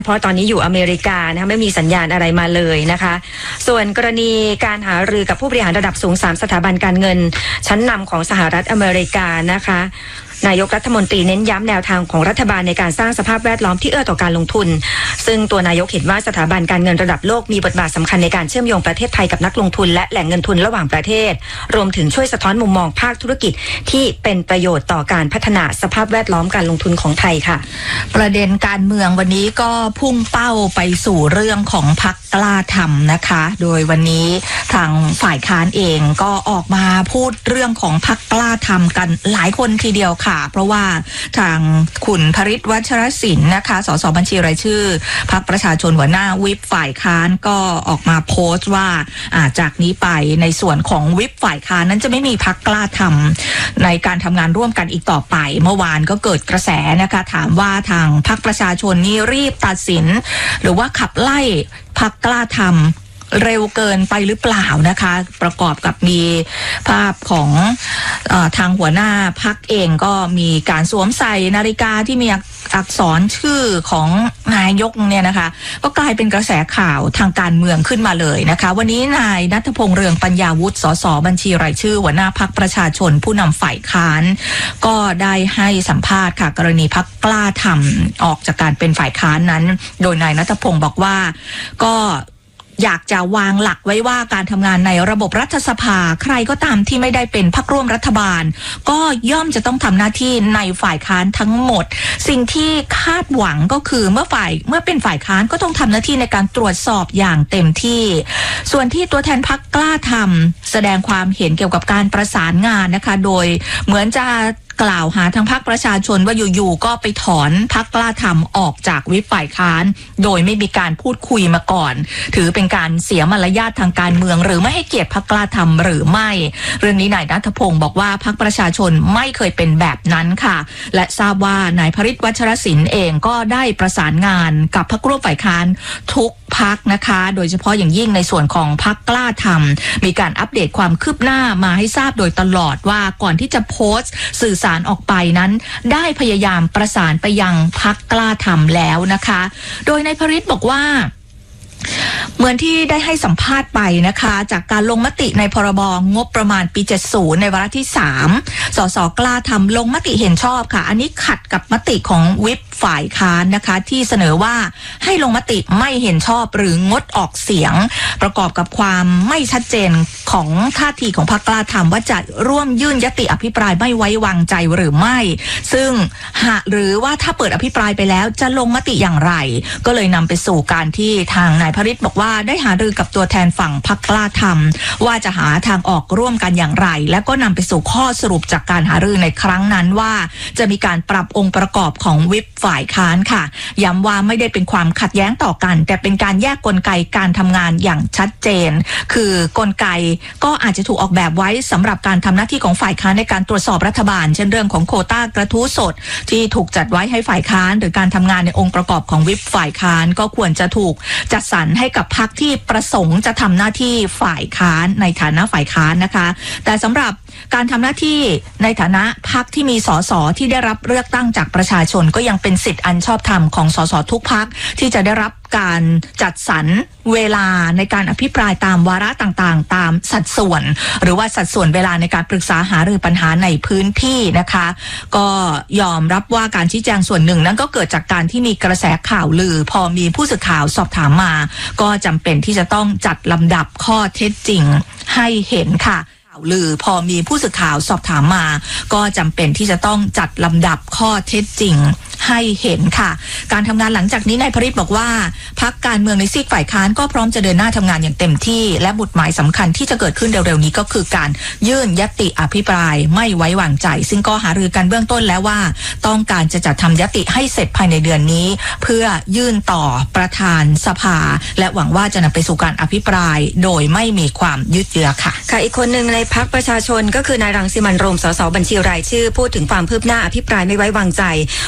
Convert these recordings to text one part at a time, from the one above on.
เพราะตอนนี้อยู่อเมริกานะคะไม่มีสัญญาณอะไรมาเลยนะคะส่วนกรณีการหารือกับผู้บริหารระดับสูง3สถาบันการเงินชั้นนำของสหรัฐอเมริกานะคะนายกรัฐมนตรีเน้นย้ำแนวทางของรัฐบาลในการสร้างสภาพแวดล้อมที่เอื้อต่อการลงทุนซึ่งตัวนายกเห็นว่าสถาบันการเงินระดับโลกมีบทบาทสำคัญในการเชื่อมโยงประเทศไทยกับนักลงทุนและแหล่งเงินทุนระหว่างประเทศรวมถึงช่วยสะท้อนมุมมองภาคธุรกิจที่เป็นประโยชน์ต่อการพัฒนาสภาพแวดล้อมการลงทุนของไทยค่ะประเด็นการเมืองวันนี้ก็พุ่งเป้าไปสู่เรื่องของพรรคกล้าทำนะคะโดยวันนี้ทางฝ่ายค้านเองก็ออกมาพูดเรื่องของพรรคกล้าทำกันหลายคนทีเดียวค่ะเพราะว่าทางคุณพฤทธิ์วัชรศิลป์นะคะสสบัญชีรายชื่อพรรคประชาชนหัวหน้าวิปฝ่ายค้านก็ออกมาโพสต์ว่าจากนี้ไปในส่วนของวิปฝ่ายค้านนั้นจะไม่มีพรรคกล้าทำในการทำงานร่วมกันอีกต่อไปเมื่อวานก็เกิดกระแสนะคะถามว่าทางพรรคประชาชนนี่รีบตัดสินหรือว่าขับไล่พรรคกล้าทำเร็วเกินไปหรือเปล่านะคะประกอบกับมีภาพของทางหัวหน้าพรรคเองก็มีการสวมใส่นาฬิกาที่มีอักษรชื่อของนายกเนี่ยนะคะก็กลายเป็นกระแสข่าวทางการเมืองขึ้นมาเลยนะคะวันนี้นายณัฐพงษ์เรืองปัญญาวุฒิสสบัญชีรายชื่อหัวหน้าพรรคประชาชนผู้นำฝ่ายค้านก็ได้ให้สัมภาษณ์ค่ะกรณีพรรคกล้าทำออกจากการเป็นฝ่ายค้านนั้นโดยนายณัฐพงษ์บอกว่าก็อยากจะวางหลักไว้ว่าการทำงานในระบบรัฐสภาใครก็ตามที่ไม่ได้เป็นพรรคร่วมรัฐบาลก็ย่อมจะต้องทำหน้าที่ในฝ่ายค้านทั้งหมดสิ่งที่คาดหวังก็คือเมื่อเป็นฝ่ายค้านก็ต้องทำหน้าที่ในการตรวจสอบอย่างเต็มที่ส่วนที่ตัวแทนพรรคกล้าทำแสดงความเห็นเกี่ยวกับการประสานงานนะคะโดยเหมือนจะกล่าวหาทางพรรคประชาชนว่าอยู่ๆก็ไปถอนพรรคกล้าทำออกจากวิปฝ่ายค้านโดยไม่มีการพูดคุยมาก่อนถือเป็นการเสียมารยาททางการเมืองหรือไม่ให้เกียรติพรรคกล้าทำหรือไม่เรื่องนี้นายณัฐพงษ์บอกว่าพรรคประชาชนไม่เคยเป็นแบบนั้นค่ะและทราบว่านายพฤทธิ์วัชรศิลป์เองก็ได้ประสานงานกับพรรคร่วมฝ่ายค้านทุกพรรคนะคะโดยเฉพาะอย่างยิ่งในส่วนของพรรคกล้าทำมีการอัปเดตความคืบหน้ามาให้ทราบโดยตลอดว่าก่อนที่จะโพสต์สื่อสารออกไปนั้นได้พยายามประสานไปยังพรรคกล้าทำแล้วนะคะโดยนายพฤทธิ์บอกว่าเหมือนที่ได้ให้สัมภาษณ์ไปนะคะจากการลงมติในพรบงบประมาณปี70ในวาระที่3สสกล้าทำลงมติเห็นชอบค่ะอันนี้ขัดกับมติของวิปฝ่ายค้านนะคะที่เสนอว่าให้ลงมติไม่เห็นชอบหรืองดออกเสียงประกอบกับความไม่ชัดเจนของท่าทีของพรรคกล้าทำว่าจะร่วมยื่นยติอภิปรายไม่ไว้วางใจหรือไม่ซึ่งหรือว่าถ้าเปิดอภิปรายไปแล้วจะลงมติอย่างไรก็เลยนำไปสู่การที่ทางนายพฤทธิ์บอกว่าได้หารือกับตัวแทนฝั่งพรรคกล้าทำว่าจะหาทางออกร่วมกันอย่างไรและก็นำไปสู่ข้อสรุปจากการหารือในครั้งนั้นว่าจะมีการปรับองค์ประกอบของวิปฝ่ายค้านค่ะย้ำว่าไม่ได้เป็นความขัดแย้งต่อกันแต่เป็นการแยกกลไกการทำงานอย่างชัดเจนคือกลไกก็อาจจะถูกออกแบบไว้สำหรับการทำหน้าที่ของฝ่ายค้านในการตรวจสอบรัฐบาลเช่นเรื่องของโควต้ากระทู้สดที่ถูกจัดไว้ให้ฝ่ายค้านหรือการทำงานในองค์ประกอบของวิปฝ่ายค้านก็ควรจะถูกจัดสรรให้กับพรรคที่ประสงค์จะทำหน้าที่ฝ่ายค้านในฐานะฝ่ายค้านนะคะแต่สำหรับการทำหน้าที่ในฐานะพรรคที่มีสสที่ได้รับเลือกตั้งจากประชาชนก็ยังเป็นสิทธิอันชอบธรรมของสสทุกพรรคที่จะได้รับการจัดสรรเวลาในการอภิปรายตามวาระต่างๆตามสัดส่วนหรือว่าสัดส่วนเวลาในการปรึกษาหารือปัญหาในพื้นที่นะคะก็ยอมรับว่าการชี้แจงส่วนหนึ่งนั้นก็เกิดจากการที่มีกระแสข่าวลือพอมีผู้สื่อข่าวสอบถามมาก็จำเป็นที่จะต้องจัดลำดับข้อเท็จจริงให้เห็นค่ะหรือพอมีผู้สื่อข่าวสอบถามมาก็จำเป็นที่จะต้องจัดลำดับข้อเท็จจริงให้เห็นค่ะการทำงานหลังจากนี้นายพฤทธิ์บอกว่าพรรคการเมืองในซีกฝ่ายค้านก็พร้อมจะเดินหน้าทำงานอย่างเต็มที่และบุตรหมายสำคัญที่จะเกิดขึ้นเร็วๆนี้ก็คือการยื่นญัตติอภิปรายไม่ไว้วางใจซึ่งก็หารือกันเบื้องต้นแล้วว่าต้องการจะจัดทำญัตติให้เสร็จภายในเดือนนี้เพื่อยื่นต่อประธานสภาและหวังว่าจะนำไปสู่การอภิปรายโดยไม่มีความยืดเยื้อค่ะอีกคนหนึ่งในพรรคประชาชนก็คือนายรังสิมันต์โรมสสบัญชีรายชื่อพูดถึงความคืบหน้าอภิปรายไม่ไว้วางใจบอกว่า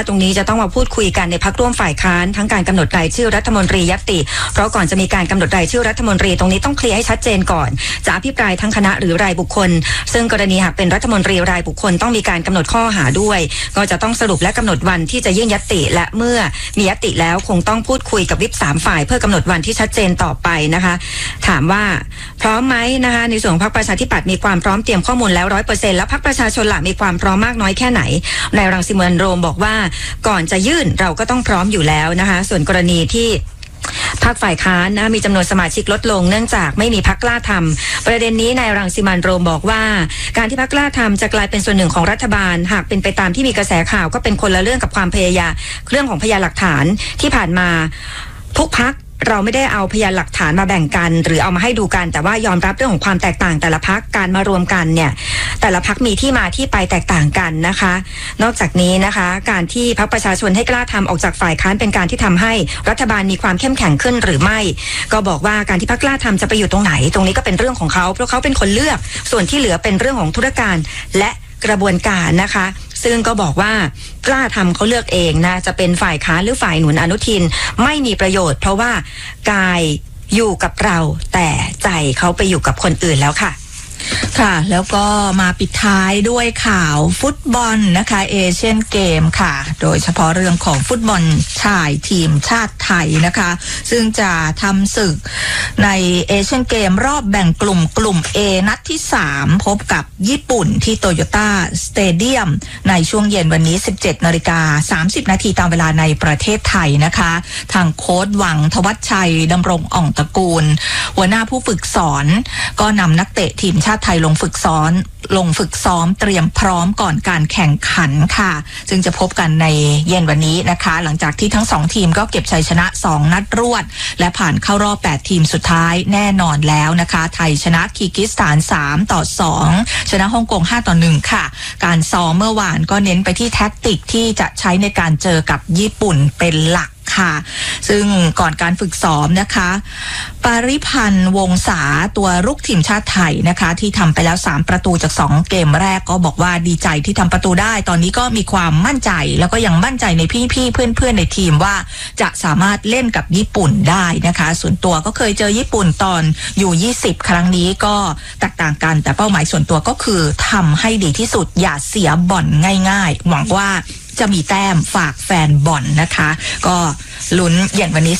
ตรงนี้จะต้องมาพูดคุยกันในพรรคร่วมฝ่ายค้านทั้งการกำหนดรายชื่อรัฐมนตรีญัตติเพราะก่อนจะมีการกำหนดรายชื่อรัฐมนตรีตรงนี้ต้องเคลียร์ให้ชัดเจนก่อนจะอภิปรายทั้งคณะหรือรายบุคคลซึ่งกรณีหากเป็นรัฐมนตรีรายบุคคลต้องมีการกำหนดข้อหาด้วยก็จะต้องสรุปและกำหนดวันที่จะยื่นญัตติและเมื่อมีญัตติแล้วคงต้องพูดคุยกับวิป3ฝ่ายเพื่อกำหนดวันที่ชัดเจนต่อไปนะคะถามว่าพร้อมไหมนะคะในส่วนของพรรคประชาธิปัตย์มีความพร้อมเตรียมข้อมูลแล้ว 100% แล้วพรรคประชาชนล่ะมีความพร้อมมากน้อยแค่ไหนนายรังสิมันต์โรมบอกว่าก่อนจะยื่นเราก็ต้องพร้อมอยู่แล้วนะคะส่วนกรณีที่พรรคฝ่ายค้านนะมีจำนวนสมาชิกลดลงเนื่องจากไม่มีพรรคกล้าทำประเด็นนี้นายรังสิมันต์โรมบอกว่าการที่พรรคกล้าทำจะกลายเป็นส่วนหนึ่งของรัฐบาลหากเป็นไปตามที่มีกระแสข่าวก็เป็นคนละเรื่องกับความพยายามเรื่องของพยานหลักฐานที่ผ่านมาทุกพรรคเราไม่ได้เอาพยานหลักฐานมาแบ่งกันหรือเอามาให้ดูกันแต่ว่ายอมรับเรื่องของความแตกต่างแต่ละพรรคการมารวมกันเนี่ยแต่ละพรรคมีที่มาที่ไปแตกต่างกันนะคะนอกจากนี้นะคะการที่พรรคประชาชนให้กล้าทำออกจากฝ่ายค้านเป็นการที่ทำให้รัฐบาลมีความเข้มแข็งขึ้นหรือไม่ก็บอกว่าการที่พรรคกล้าทำจะไปอยู่ตรงไหนตรงนี้ก็เป็นเรื่องของเขาเพราะเขาเป็นคนเลือกส่วนที่เหลือเป็นเรื่องของธุรการและกระบวนการนะคะซึ่งก็บอกว่ากล้าทำเขาเลือกเองนะจะเป็นฝ่ายค้านหรือฝ่ายหนุนอนุทินไม่มีประโยชน์เพราะว่ากายอยู่กับเราแต่ใจเขาไปอยู่กับคนอื่นแล้วค่ะค่ะแล้วก็มาปิดท้ายด้วยข่าวฟุตบอลนะคะเอเชียนเกมค่ะโดยเฉพาะเรื่องของฟุตบอลชายทีมชาติไทยนะคะซึ่งจะทำศึกในเอเชียนเกมรอบแบ่งกลุ่ม A นัดที่3พบกับญี่ปุ่นที่โตโยต้าสเตเดียมในช่วงเย็นวันนี้ 17:30 นาทีตามเวลาในประเทศไทยนะคะทางโค้ชหวังทวัชชัยดำรงอ่องตระกูลหัวหน้าผู้ฝึกสอนก็นำนักเตะทีมชาติไทยลงฝึกซ้อมเตรียมพร้อมก่อนการแข่งขันค่ะซึ่งจะพบกันในเย็นวันนี้นะคะหลังจากที่ทั้ง2ทีมก็เก็บชัยชนะ2นัดรวดและผ่านเข้ารอบ8ทีมสุดท้ายแน่นอนแล้วนะคะไทยชนะคีร์กิสถาน3-2ชนะฮ่องกง5-1ค่ะการซ้อมเมื่อวานก็เน้นไปที่แท็กติกที่จะใช้ในการเจอกับญี่ปุ่นเป็นหลักค่ะซึ่งก่อนการฝึกซ้อมนะคะปาริพันธ์วงศาตัวรุกทีมชาติไทยนะคะที่ทำไปแล้ว3ประตูจาก2เกมแรกก็บอกว่าดีใจที่ทำประตูได้ตอนนี้ก็มีความมั่นใจแล้วก็ยังมั่นใจในพี่ๆเพื่อนๆในทีมว่าจะสามารถเล่นกับญี่ปุ่นได้นะคะส่วนตัวก็เคยเจอญี่ปุ่นตอนอยู่20ครั้งนี้ก็แตกต่างกันแต่เป้าหมายส่วนตัวก็คือทำให้ดีที่สุดอย่าเสียบอลง่ายๆหวังว่าจะมีแต้มฝากแฟนบอลนะคะก็ลุ้นเย็นวันนี้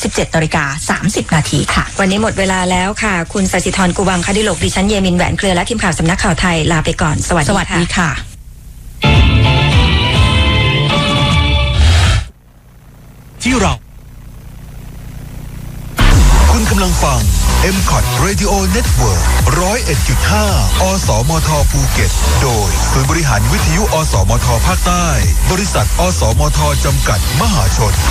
17:30 นาทีค่ะวันนี้หมดเวลาแล้วค่ะคุณศศิธรกุวังคดิโลกดิฉันเยมินแหวนเครือและทีมข่าวสำนักข่าวไทยลาไปก่อนสวัสดีค่ะที่เราคุณกำลังฟัง MCOT Radio Network 101.5 อสมทภูเก็ตโดยศูนย์บริหารวิทยุอสมทภาคใต้บริษัทอสมทจำกัดมหาชน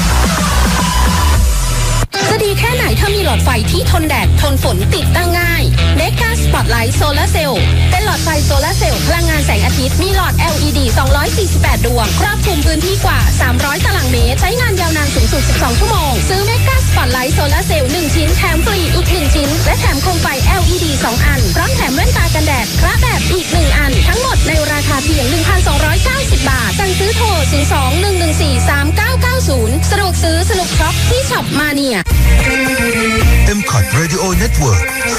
จะดีแค่ไหนถ้ามีหลอดไฟที่ทนแดดทนฝนติดตั้งง่ายเมกาสปอตไลท์โซลาร์เซลล์เป็นหลอดไฟโซลาร์เซลล์พลังงานแสงอาทิตย์มีหลอด LED 248 ดวงครอบคลุมพื้นที่กว่า300ตารางเมตรใช้งานยาวนานสูงสุด12ชั่วโมงซื้อเมกาสปอตไลท์โซลาร์เซลล์1ชิ้นแถมฟรีอีก1ชิ้นและแถมโคมไฟ LED 2 อันพร้อมแถมแว่นตากันแดดพระแบบอีก1อันทั้งหมดในราคาเพียง 1,290 บาทสั่งซื้อโทร 02-114-3990 สะดวกซื้อสนุกช็อปที่ช็อปมาเนีย MCOT Radio Network